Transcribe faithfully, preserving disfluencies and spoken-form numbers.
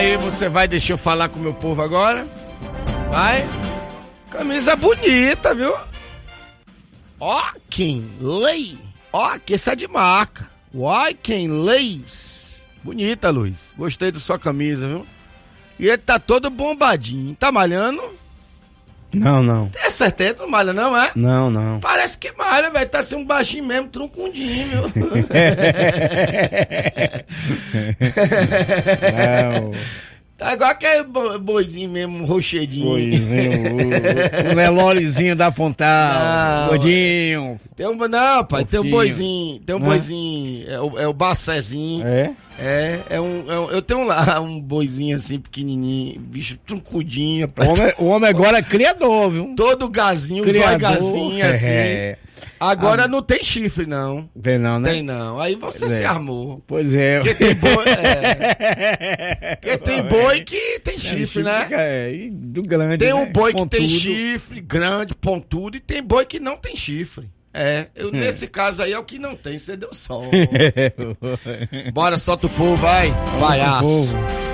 aí, você vai deixar eu falar com o meu povo agora? Vai. Camisa bonita, viu? Ó, quem lei. Ó, que essa é de marca. Uai, quem leis. Bonita, Luiz. Gostei da sua camisa, viu? E ele tá todo bombadinho. Tá malhando? Não, não. É certeza, não malha não, é? Não, não. Parece que malha, velho. Tá sendo um baixinho mesmo, truncundinho, viu? Não. Tá igual aquele bo- boizinho mesmo, rochedinho. Boizinho, o, o Nelorizinho da Pontal. Não, Gordinho. Tem um, não, pai, tem um Fofinho. boizinho, tem um Né? boizinho, é o, é o Bacézinho. É? É, é um, é um- eu tenho lá um boizinho assim, pequenininho, bicho truncudinho, O homem, o homem agora é criador, viu? todo gazinho, Criador. gazinho assim. É. Agora não tem chifre, não. Tem não, né? Tem não. Aí você É. se armou. Pois é. Porque tem boi, é. Porque tem boi que tem chifre, né? É, e do grande, Tem um né? boi que tem Pontudo. chifre, grande, pontudo, e tem boi que não tem chifre. É, eu, nesse caso aí é o que não tem, você deu sorte. Bora, solta o povo, vai. Vai, Solta o aço. povo.